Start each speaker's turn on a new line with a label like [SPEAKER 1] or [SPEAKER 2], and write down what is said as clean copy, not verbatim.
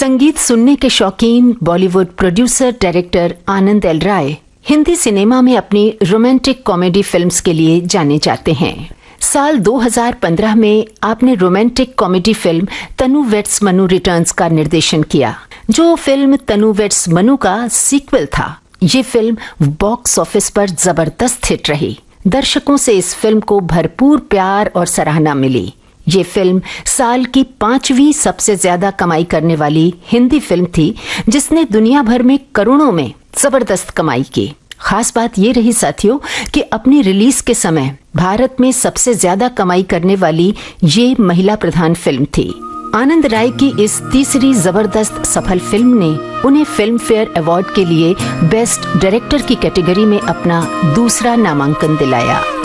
[SPEAKER 1] संगीत सुनने के शौकीन बॉलीवुड प्रोड्यूसर डायरेक्टर आनंद एल राय हिंदी सिनेमा में अपनी रोमांटिक कॉमेडी फिल्म्स के लिए जाने जाते हैं। साल 2015 में आपने रोमांटिक कॉमेडी फिल्म तनु वेड्स मनु रिटर्न्स का निर्देशन किया, जो फिल्म तनु वेड्स मनु का सीक्वल था। ये फिल्म बॉक्स ऑफिस पर जबरदस्त हिट रही। दर्शकों से इस फिल्म को भरपूर प्यार और सराहना मिली। ये फिल्म साल की 5वीं सबसे ज्यादा कमाई करने वाली हिंदी फिल्म थी, जिसने दुनिया भर में करोड़ों में जबरदस्त कमाई की। खास बात ये रही साथियों कि अपनी रिलीज के समय भारत में सबसे ज्यादा कमाई करने वाली ये महिला प्रधान फिल्म थी। आनंद राय की इस तीसरी जबरदस्त सफल फिल्म ने उन्हें फिल्म फेयर अवार्ड के लिए बेस्ट डायरेक्टर की कैटेगरी में अपना दूसरा नामांकन दिलाया।